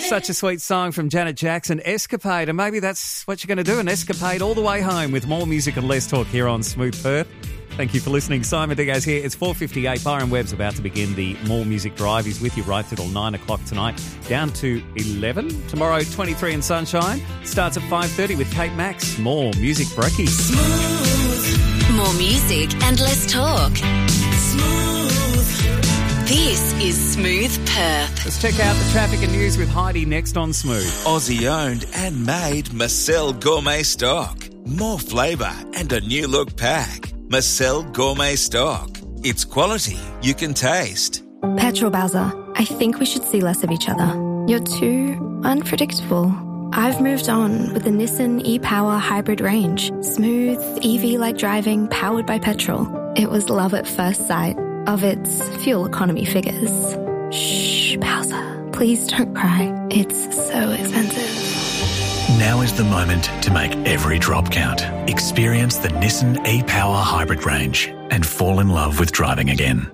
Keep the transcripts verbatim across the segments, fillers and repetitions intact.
Such a sweet song from Janet Jackson, Escapade, and maybe that's what you're going to do, an escapade all the way home with more music and less talk here on Smooth Perth. Thank you for listening. Simon Diggos here. It's four fifty-eight. Byron Webb's about to begin the More Music Drive. He's with you right till nine o'clock tonight, down to eleven. Tomorrow, twenty-three and sunshine. Starts at five thirty with Kate Max. More music brekkie. Smooth. More music and less talk. Smooth. This is Smooth Perth. Let's check out the traffic and news with Heidi next on Smooth. Aussie owned and made Marcel Gourmet Stock. More flavour and a new look pack. Marcel Gourmet Stock. It's quality you can taste. Petrol Bowser, I think we should see less of each other. You're too unpredictable. I've moved on with the Nissan e-Power hybrid range. Smooth, E V-like driving, powered by petrol. It was love at first sight of its fuel economy figures. Shh, Bowser, please don't cry. It's so expensive. Now is the moment to make every drop count. Experience the Nissan e-Power hybrid range and fall in love with driving again.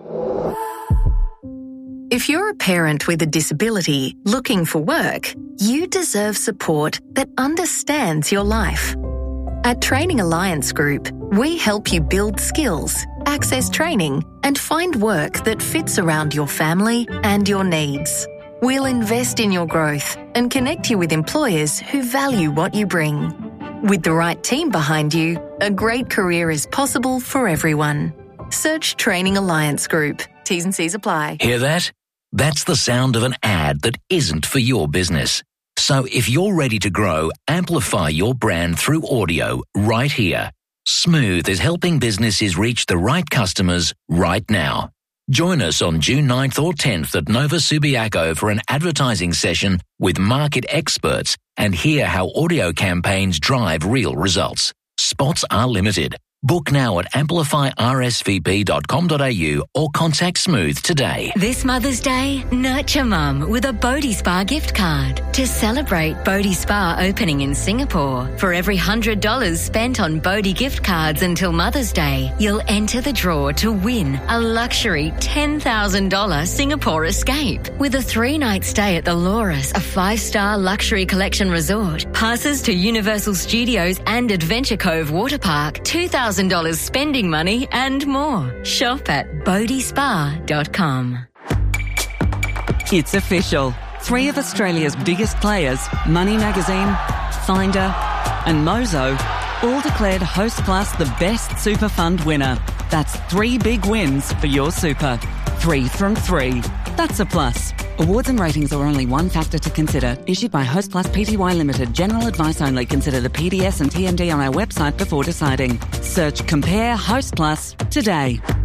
If you're a parent with a disability looking for work, you deserve support that understands your life. At Training Alliance Group, we help you build skills, access training, and find work that fits around your family and your needs. We'll invest in your growth and connect you with employers who value what you bring. With the right team behind you, a great career is possible for everyone. Search Training Alliance Group. T's and C's apply. Hear that? That's the sound of an ad that isn't for your business. So if you're ready to grow, amplify your brand through audio right here. Smooth is helping businesses reach the right customers right now. Join us on June ninth or tenth at Nova Subiaco for an advertising session with market experts and hear how audio campaigns drive real results. Spots are limited. Book now at amplify r s v p dot com dot a u or contact Smooth today. This Mother's Day, nurture Mum with a Bodhi Spa gift card. To celebrate Bodhi Spa opening in Singapore, for every one hundred dollars spent on Bodhi gift cards until Mother's Day, you'll enter the draw to win a luxury ten thousand dollars Singapore escape. With a three-night stay at the Loris, a five-star luxury collection resort, passes to Universal Studios and Adventure Cove Water Park, two thousand dollars spending money and more. Shop at bodhi spa dot com. It's official. Three of Australia's biggest players, Money Magazine, Finder and Mozo, all declared Hostplus the best super fund winner. That's three big wins for your super. Three from three. That's a plus. Awards and ratings are only one factor to consider. Issued by Hostplus Pty Limited. General advice only. Consider the P D S and T M D on our website before deciding. Search Compare Hostplus today.